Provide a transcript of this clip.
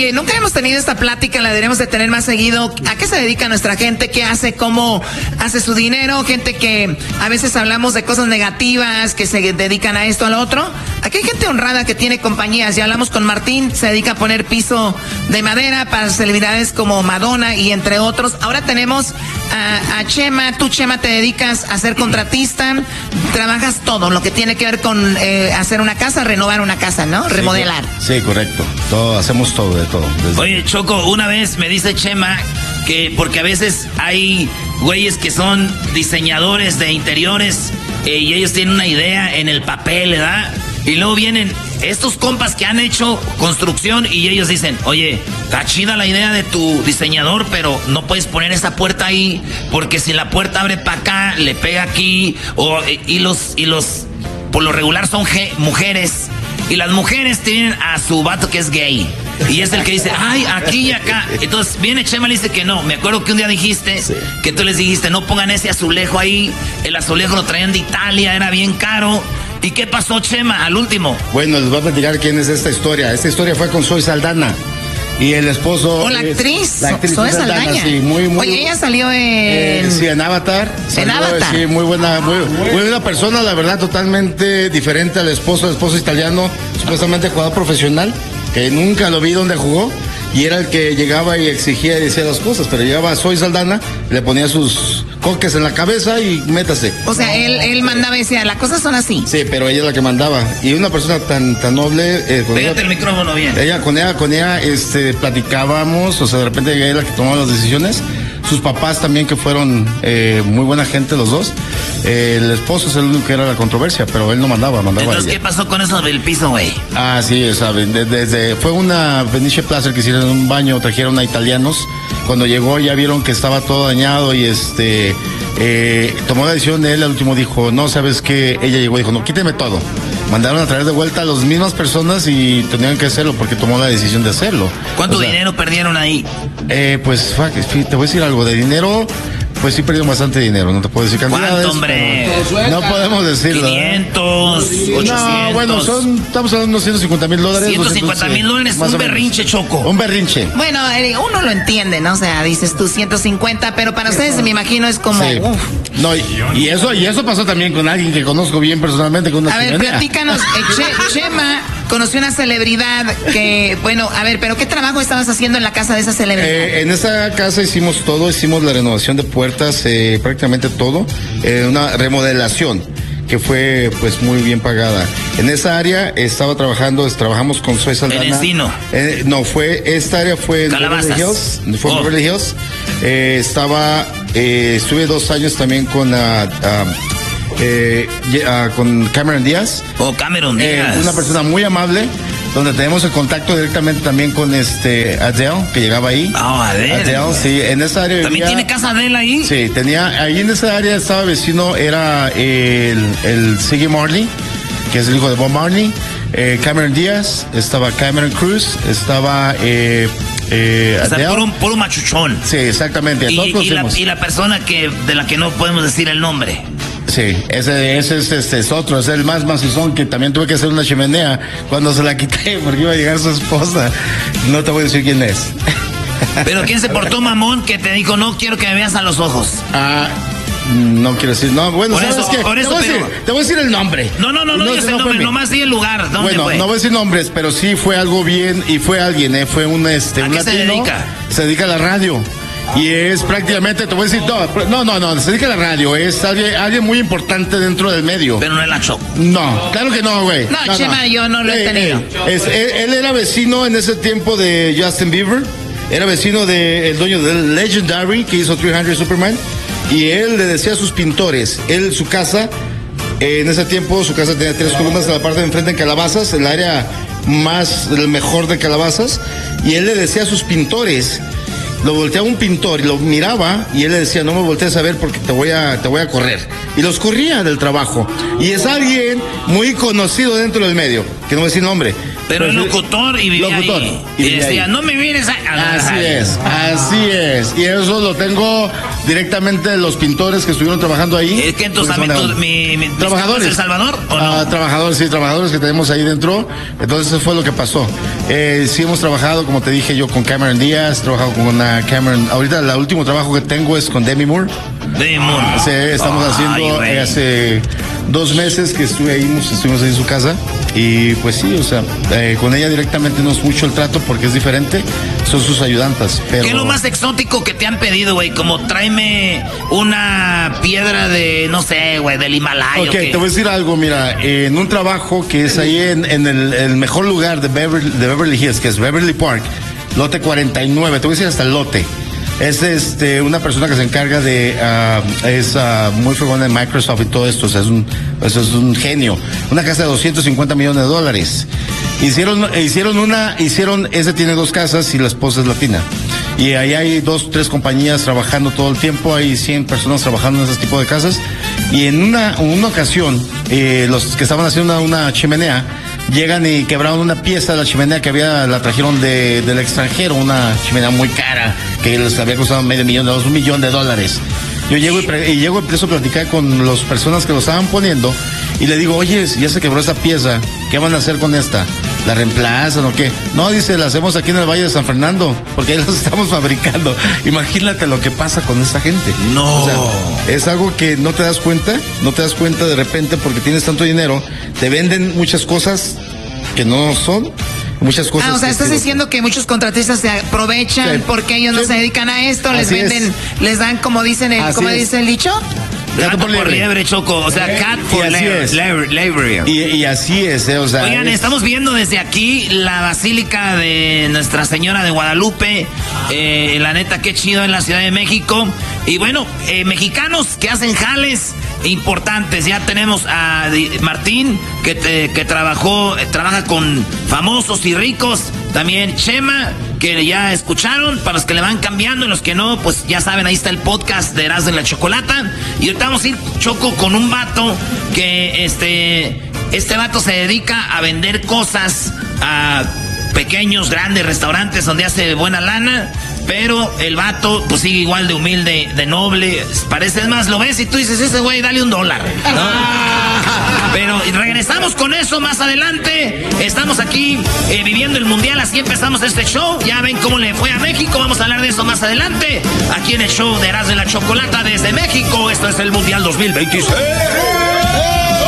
Oye, nunca hemos tenido esta plática, la deberemos de tener más seguido. ¿A qué se dedica nuestra gente? ¿Qué hace? ¿Cómo hace su dinero? Gente que a veces hablamos de cosas negativas, que se dedican a esto, a lo otro. Aquí hay gente honrada que tiene compañías. Ya hablamos con Martín, se dedica a poner piso de madera para celebridades como Madonna y entre otros. Ahora tenemos a Chema. Tú, Chema, te dedicas a ser contratista. Trabajas todo lo que tiene que ver con hacer una casa, renovar una casa, ¿no? Remodelar. Sí, correcto. Todo, hacemos todo, de todo. Oye, Choco, una vez me dice Chema que porque a veces hay güeyes que son diseñadores de interiores y ellos tienen una idea en el papel, ¿verdad? Y luego vienen estos compas que han hecho construcción y ellos dicen, oye, está chida la idea de tu diseñador, pero no puedes poner esa puerta ahí porque si la puerta abre para acá, le pega aquí, y los por lo regular son mujeres. Y las mujeres tienen a su vato que es gay. Y es el que dice, ay, aquí y acá. Entonces viene Chema y le dice que no. Me acuerdo que un día dijiste que tú les dijiste, no pongan ese azulejo ahí. El azulejo lo traían de Italia, era bien caro. ¿Y qué pasó, Chema, al último? Bueno, les voy a platicar quién es esta historia. Esta historia fue con Zoe Saldana. Y el esposo... ¿O la actriz? La actriz Zoe Saldana. Sí, muy... Oye, ella salió en... sí, en Avatar. En Avatar. Sí, muy buena persona, la verdad, totalmente diferente al esposo italiano, supuestamente jugador profesional, que nunca lo vi donde jugó. Y era el que llegaba y exigía y decía las cosas, pero llegaba Zoe Saldana, le ponía sus coques en la cabeza y métase. O sea, él mandaba y decía, las cosas son así. Sí, pero ella es la que mandaba. Y una persona tan noble... Pégate el micrófono bien. Con ella, platicábamos, o sea, de repente ella es la que tomaba las decisiones. Sus papás también, que fueron muy buena gente los dos. El esposo es el único que era la controversia, pero él no mandaba. Entonces, ¿qué pasó con eso del piso, güey? Ah, sí, saben, fue una Venice Plaza que hicieron un baño, trajeron a italianos. Cuando llegó ya vieron que estaba todo dañado y tomó la decisión. Él al último dijo, no, ¿sabes qué? Ella llegó y dijo, no, quíteme todo. Mandaron a traer de vuelta a las mismas personas y tenían que hacerlo porque tomó la decisión de hacerlo. ¿Cuánto dinero perdieron ahí? Pues, te voy a decir algo de dinero. Pues sí perdieron bastante dinero, no te puedo decir cantidades. ¿Cuánto, hombre? No podemos decirlo. 500, 800. No, bueno, estamos hablando de $150,000. $150,000, un berrinche, Choco. Un berrinche. Bueno, uno lo entiende, ¿no? O sea, dices tú 150, pero para ustedes me imagino es como... Sí. No, y eso pasó también con alguien que conozco bien personalmente, con una chimenea. A ver, platícanos, Chema conoció una celebridad que, bueno, a ver, pero ¿qué trabajo estabas haciendo en la casa de esa celebridad? En esa casa hicimos todo, hicimos la renovación de puertas, prácticamente todo, una remodelación que fue pues muy bien pagada. En esa área trabajamos con Zoe Saldana. ¿En Encino? No, esta área fue en Calabazas. Beverly Hills. Estuve 2 años también con Cameron Díaz. Cameron Díaz. Una persona muy amable, donde tenemos el contacto directamente también con Adele, que llegaba ahí. Adele, sí, en esa área. ¿También tiene casa Adele ahí? Sí, ahí en esa área estaba vecino, era el Ziggy Marley, que es el hijo de Bob Marley, Cameron Díaz, estaba Cameron Cruz, estaba Adele. Puro machuchón. Sí, exactamente. Y la persona de la que no podemos decir el nombre. Sí, ese es otro, es el más macizón, que también tuve que hacer una chimenea cuando se la quité porque iba a llegar su esposa. No te voy a decir quién es. Pero ¿quién se portó mamón que te dijo, no quiero que me veas a los ojos? No quiero decir, no, bueno, ¿sabes qué? Te voy a decir el nombre. No digas el nombre, nomás di el lugar. ¿Dónde fue? No voy a decir nombres, pero sí fue algo bien, y fue alguien, fue un ¿A qué latino, se dedica? Se dedica a la radio. Y es prácticamente, te voy a decir, no, se dedica a la radio, es alguien muy importante dentro del medio. Pero no es la Choco. No, claro que no, güey. No, Chema, yo no lo he tenido. Él era vecino en ese tiempo de Justin Bieber, era vecino del dueño de Legendary, que hizo 300 Superman, y él le decía a sus pintores, su casa, en ese tiempo su casa tenía 3 columnas en la parte de enfrente en Calabazas, el área el mejor de Calabazas, y él le decía a sus pintores, lo volteaba un pintor y lo miraba y él le decía, no me voltees a ver porque te voy a correr. Y los corría del trabajo. Y es alguien muy conocido dentro del medio, que no voy a decir nombre, Pero el locutor y vivía ahí. Y decía, no me vienes a... Así es. Y eso lo tengo directamente de los pintores que estuvieron trabajando ahí. ¿Es que en tus amigos, trabajadores? ¿El Salvador o no? Trabajadores que tenemos ahí dentro. Entonces eso fue lo que pasó. Sí hemos trabajado, como te dije yo, con Cameron Díaz, trabajado con Cameron. Ahorita el último trabajo que tengo es con Demi Moore. Demi Moore. Sí, estamos haciendo hace 2 meses que estuvimos ahí en su casa. Y pues sí, o sea, con ella directamente no es mucho el trato porque es diferente, son sus ayudantas. Pero... ¿Qué es lo más exótico que te han pedido, güey? Como tráeme una piedra de, no sé, güey, del Himalaya. Ok, te voy a decir algo, mira, en un trabajo que es ahí en el mejor lugar de Beverly Hills, que es Beverly Park, lote 49, te voy a decir hasta el lote. Es una persona que se encarga de es muy fregona en Microsoft y todo esto, o sea, es un genio. Una casa de $250 millones. Ese tiene 2 casas y la esposa es latina. Y ahí hay 2-3 compañías trabajando todo el tiempo, hay 100 personas trabajando en ese tipo de casas. Y en una ocasión, los que estaban haciendo una chimenea, llegan y quebraron una pieza de la chimenea que la trajeron del extranjero, una chimenea muy cara, que les había costado $500,000, $1 millón. Yo llego y empiezo a platicar con las personas que lo estaban poniendo y le digo, oye, ya se quebró esa pieza, ¿qué van a hacer con esta? ¿La reemplazan o qué? No, dice, la hacemos aquí en el Valle de San Fernando, porque ahí las estamos fabricando. Imagínate lo que pasa con esta gente. No. O sea, es algo que no te das cuenta de repente porque tienes tanto dinero, te venden muchas cosas que no son. Muchas cosas. O sea, estás diciendo que muchos contratistas se aprovechan porque ellos no se dedican a esto, les venden, les dan, como dicen ¿cómo dice el dicho? Gato por liebre, Choco. O sea, cat for liebre. Y así es, o sea. Oigan, estamos viendo desde aquí la Basílica de Nuestra Señora de Guadalupe. La neta, qué chido en la Ciudad de México. Y bueno, mexicanos que hacen jales importantes. Ya tenemos a Martín, que trabaja con famosos y ricos. También Chema, que ya escucharon, para los que le van cambiando y los que no, pues ya saben, ahí está el podcast de Erasmo y la Chocolata. Y ahorita vamos a ir, Choco, con un vato que este vato se dedica a vender cosas a pequeños, grandes restaurantes donde hace buena lana. Pero el vato, pues sigue igual de humilde, de noble. Parece más, lo ves y tú dices, ese güey, dale $1, ¿no? Pero regresamos con eso más adelante. Estamos aquí viviendo el mundial, así empezamos este show. Ya ven cómo le fue a México, vamos a hablar de eso más adelante. Aquí en el show de Erasmo y la Chocolata desde México. Esto es el Mundial 2026.